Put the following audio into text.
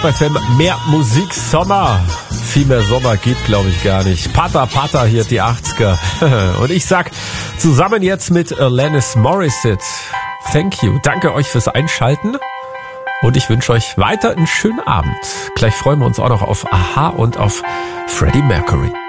Hyper FM, mehr Musik, Sommer. Viel mehr Sommer geht, glaube ich, gar nicht. Pata, hier die 80er. Und ich sag zusammen jetzt mit Alanis Morissette, thank you. Danke euch fürs Einschalten. Und ich wünsche euch weiter einen schönen Abend. Gleich freuen wir uns auch noch auf Aha und auf Freddie Mercury.